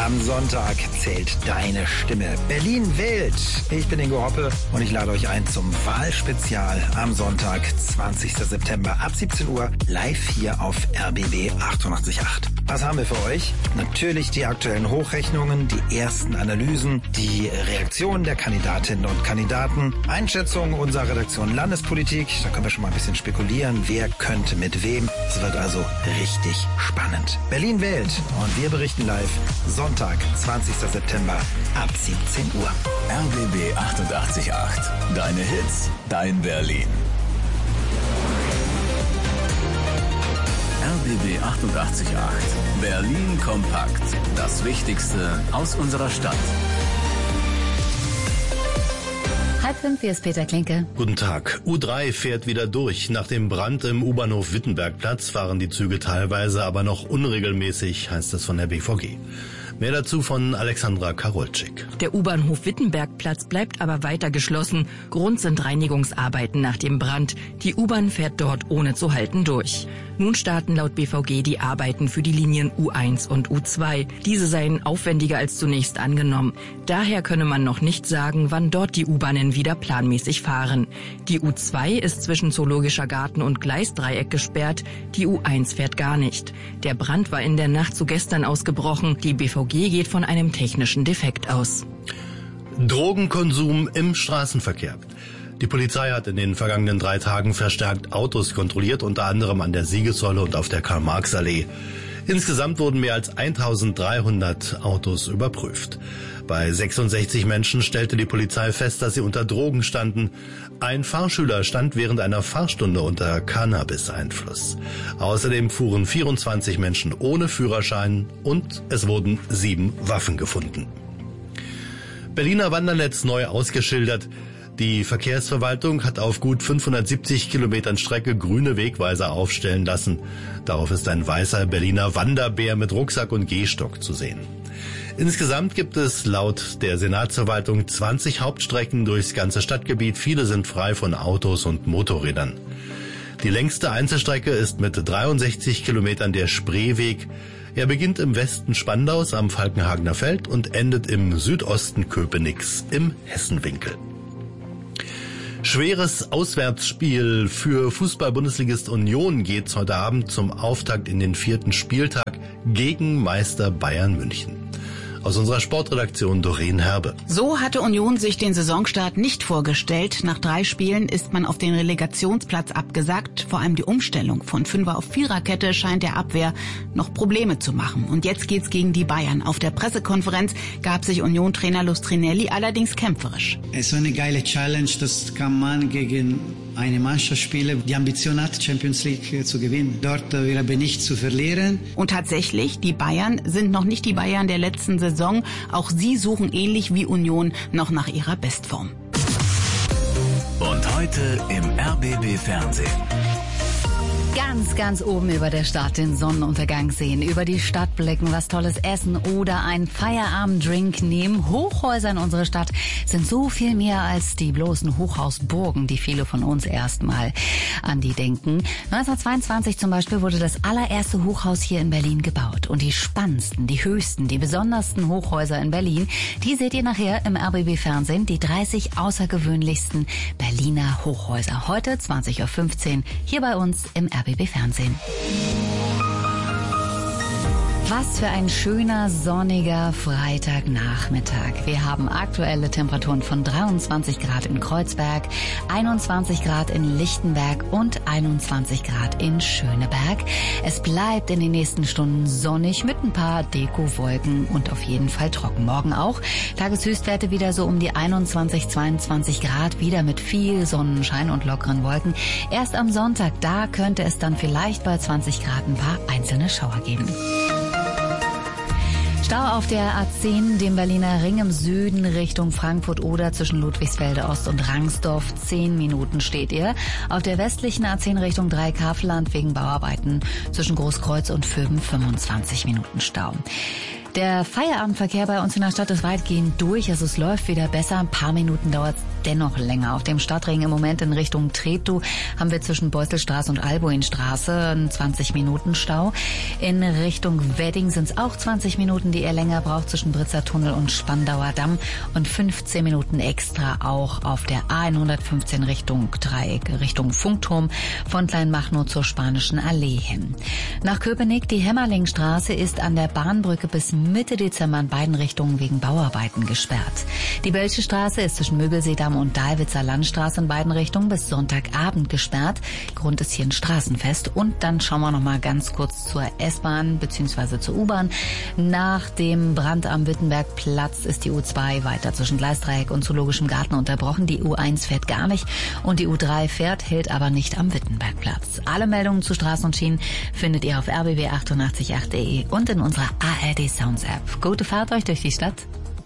Am Sonntag zählt deine Stimme. Berlin wählt. Ich bin Ingo Hoppe und ich lade euch ein zum Wahlspezial am Sonntag, 20. September ab 17 Uhr live hier auf RBB 88.8. Was haben wir für euch? Natürlich die aktuellen Hochrechnungen, die ersten Analysen, die Reaktionen der Kandidatinnen und Kandidaten, Einschätzungen unserer Redaktion Landespolitik. Da können wir schon mal ein bisschen spekulieren, wer könnte mit wem. Es wird also richtig spannend. Berlin wählt und wir berichten live Sonntag, 20. September ab 17 Uhr. RBB 88.8. Deine Hits, dein Berlin. RBB 88.8. Berlin kompakt. Das Wichtigste aus unserer Stadt. 4:30, hier ist Peter Klinke. Guten Tag. U3 fährt wieder durch. Nach dem Brand im U-Bahnhof Wittenbergplatz fahren die Züge teilweise aber noch unregelmäßig, heißt es von der BVG. Mehr dazu von Alexandra Karolczyk. Der U-Bahnhof Wittenbergplatz bleibt aber weiter geschlossen. Grund sind Reinigungsarbeiten nach dem Brand. Die U-Bahn fährt dort ohne zu halten durch. Nun starten laut BVG die Arbeiten für die Linien U1 und U2. Diese seien aufwendiger als zunächst angenommen. Daher könne man noch nicht sagen, wann dort die U-Bahnen wieder planmäßig fahren. Die U2 ist zwischen Zoologischer Garten und Gleisdreieck gesperrt. Die U1 fährt gar nicht. Der Brand war in der Nacht zu gestern ausgebrochen. Die BVG geht von einem technischen Defekt aus. Drogenkonsum im Straßenverkehr. Die Polizei hat in den vergangenen 3 Tagen verstärkt Autos kontrolliert, unter anderem an der Siegessäule und auf der Karl-Marx-Allee. Insgesamt wurden mehr als 1300 Autos überprüft. Bei 66 Menschen stellte die Polizei fest, dass sie unter Drogen standen. Ein Fahrschüler stand während einer Fahrstunde unter Cannabis-Einfluss. Außerdem fuhren 24 Menschen ohne Führerschein und es wurden 7 Waffen gefunden. Berliner Wandernetz neu ausgeschildert. Die Verkehrsverwaltung hat auf gut 570 Kilometern Strecke grüne Wegweiser aufstellen lassen. Darauf ist ein weißer Berliner Wanderbär mit Rucksack und Gehstock zu sehen. Insgesamt gibt es laut der Senatsverwaltung 20 Hauptstrecken durchs ganze Stadtgebiet. Viele sind frei von Autos und Motorrädern. Die längste Einzelstrecke ist mit 63 Kilometern der Spreeweg. Er beginnt im Westen Spandaus am Falkenhagener Feld und endet im Südosten Köpenick's im Hessenwinkel. Schweres Auswärtsspiel für Fußball-Bundesligist Union geht's heute Abend zum Auftakt in den 4. Spieltag gegen Meister Bayern München. Aus unserer Sportredaktion Doreen Herbe. So hatte Union sich den Saisonstart nicht vorgestellt. Nach 3 Spielen ist man auf den Relegationsplatz abgesackt. Vor allem die Umstellung von 5er auf 4er-Kette scheint der Abwehr noch Probleme zu machen. Und jetzt geht's gegen die Bayern. Auf der Pressekonferenz gab sich Union-Trainer Lustrinelli allerdings kämpferisch. Es ist so eine geile Challenge, das kann man gegen eine Mannschaft spielen, die Ambition hat, Champions League zu gewinnen. Dort wäre aber nicht zu verlieren. Und tatsächlich, die Bayern sind noch nicht die Bayern der letzten Saison. Auch sie suchen ähnlich wie Union noch nach ihrer Bestform. Und heute im RBB Fernsehen. Ganz oben über der Stadt den Sonnenuntergang sehen, über die Stadt blicken, was Tolles essen oder ein Feierabenddrink nehmen. Hochhäuser in unserer Stadt sind so viel mehr als die bloßen Hochhausburgen, die viele von uns erstmal an die denken. 1922 zum Beispiel wurde das allererste Hochhaus hier in Berlin gebaut. Und die spannendsten, die höchsten, die besondersten Hochhäuser in Berlin, die seht ihr nachher im RBB Fernsehen, die 30 außergewöhnlichsten Berliner Hochhäuser. Heute 20:15 Uhr hier bei uns im RBB Fernsehen. Was für ein schöner, sonniger Freitagnachmittag. Wir haben aktuelle Temperaturen von 23 Grad in Kreuzberg, 21 Grad in Lichtenberg und 21 Grad in Schöneberg. Es bleibt in den nächsten Stunden sonnig mit ein paar Dekowolken und auf jeden Fall trocken. Morgen auch. Tageshöchstwerte wieder so um die 21, 22 Grad, wieder mit viel Sonnenschein und lockeren Wolken. Erst am Sonntag, da könnte es dann vielleicht bei 20 Grad ein paar einzelne Schauer geben. Stau auf der A10, dem Berliner Ring im Süden Richtung Frankfurt-Oder zwischen Ludwigsfelde Ost und Rangsdorf. 10 Minuten steht ihr. Auf der westlichen A10 Richtung Dreieckhavelland wegen Bauarbeiten zwischen Großkreuz und Vöben 25 Minuten Stau. Der Feierabendverkehr bei uns in der Stadt ist weitgehend durch. Also es läuft wieder besser. Ein paar Minuten dauert es dennoch länger. Auf dem Stadtring im Moment in Richtung Treptow haben wir zwischen Beuselstraße und Albuinstraße einen 20-Minuten-Stau. In Richtung Wedding sind es auch 20 Minuten, die ihr länger braucht, zwischen Britzer Tunnel und Spandauer Damm, und 15 Minuten extra auch auf der A115 Richtung Dreieck, Richtung Funkturm von Kleinmachnow zur Spanischen Allee hin. Nach Köpenick, die Hämmerlingstraße ist an der Bahnbrücke bis Mitte Dezember in beiden Richtungen wegen Bauarbeiten gesperrt. Die Belsche Straße ist zwischen Mögelseedamm und Dahlwitzer Landstraße in beiden Richtungen bis Sonntagabend gesperrt. Grund ist hier ein Straßenfest. Und dann schauen wir noch mal ganz kurz zur S-Bahn bzw. zur U-Bahn. Nach dem Brand am Wittenbergplatz ist die U2 weiter zwischen Gleisdreieck und Zoologischem Garten unterbrochen. Die U1 fährt gar nicht und die U3 fährt, hält aber nicht am Wittenbergplatz. Alle Meldungen zu Straßen und Schienen findet ihr auf rbb888.de und in unserer ARD Sounds App. Gute Fahrt euch durch die Stadt.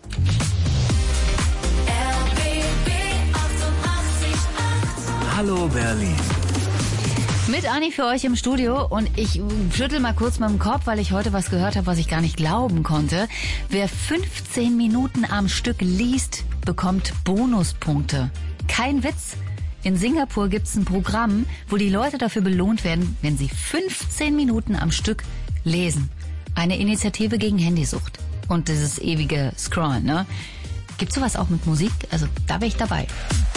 Hallo Berlin. Mit Anni für euch im Studio, und ich schüttel mal kurz mit dem Kopf, weil ich heute was gehört habe, was ich gar nicht glauben konnte. Wer 15 Minuten am Stück liest, bekommt Bonuspunkte. Kein Witz. In Singapur gibt's ein Programm, wo die Leute dafür belohnt werden, wenn sie 15 Minuten am Stück lesen. Eine Initiative gegen Handysucht. Und dieses ewige Scrollen, ne? Gibt's sowas auch mit Musik? Also da wäre ich dabei.